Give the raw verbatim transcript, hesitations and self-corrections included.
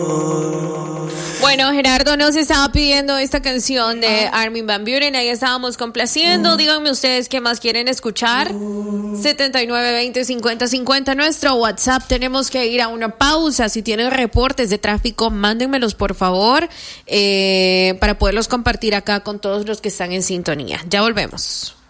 Bueno, Gerardo nos estaba pidiendo esta canción de Armin van Buuren, ahí estábamos complaciendo. Díganme ustedes qué más quieren escuchar. setenta y nueve veinte cincuenta cincuenta, nuestro WhatsApp. Tenemos que ir a una pausa. Si tienen reportes de tráfico, mándenmelos por favor, eh, para poderlos compartir acá con todos los que están en sintonía. Ya volvemos.